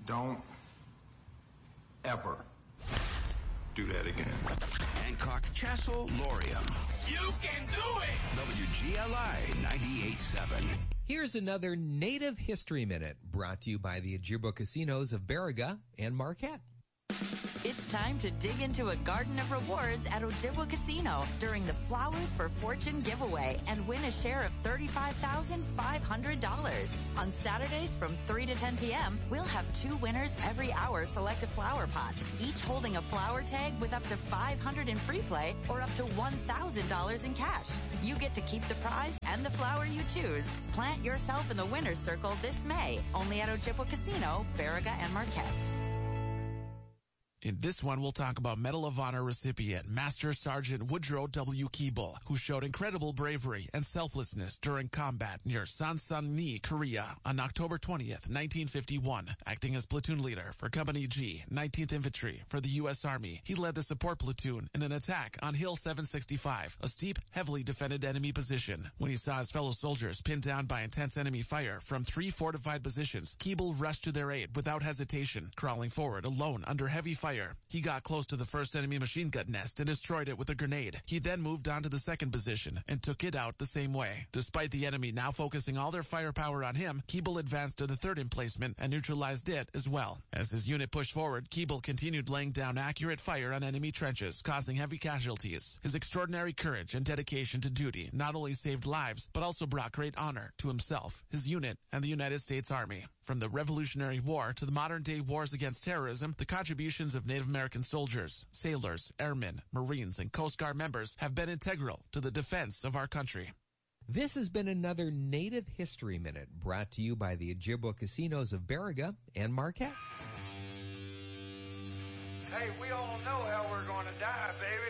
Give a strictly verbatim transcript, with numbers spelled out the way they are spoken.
Don't ever do that again. Hancock, Chassel, Laurium. You can do it! W G L I ninety-eight point seven. Here's another Native History Minute brought to you by the Ojibwa Casinos of Baraga and Marquette. It's time to dig into a garden of rewards at Ojibwa Casino during the Flowers for Fortune giveaway and win a share of thirty-five thousand five hundred dollars. On Saturdays from three to ten p.m., we'll have two winners every hour select a flower pot, each holding a flower tag with up to five hundred dollars in free play or up to one thousand dollars in cash. You get to keep the prize and the flower you choose. Plant yourself in the winner's circle this May, only at Ojibwa Casino, Baraga and Marquette. In this one, we'll talk about Medal of Honor recipient Master Sergeant Woodrow W. Keeble, who showed incredible bravery and selflessness during combat near Sansanni, Korea on October twentieth, nineteen fifty-one. Acting as platoon leader for Company G, nineteenth Infantry for the U S Army, he led the support platoon in an attack on Hill seven sixty-five, a steep, heavily defended enemy position. When he saw his fellow soldiers pinned down by intense enemy fire from three fortified positions, Keeble rushed to their aid without hesitation, crawling forward alone under heavy fire. He got close to the first enemy machine gun nest and destroyed it with a grenade. He then moved on to the second position and took it out the same way. Despite the enemy now focusing all their firepower on him, Keeble advanced to the third emplacement and neutralized it as well. As his unit pushed forward, Keeble continued laying down accurate fire on enemy trenches, causing heavy casualties. His extraordinary courage and dedication to duty not only saved lives, but also brought great honor to himself, his unit, and the United States Army. From the Revolutionary War to the modern-day wars against terrorism, the contributions of Native American soldiers, sailors, airmen, Marines, and Coast Guard members have been integral to the defense of our country. This has been another Native History Minute brought to you by the Ojibwa Casinos of Baraga and Marquette. Hey, we all know how we're going to die, baby.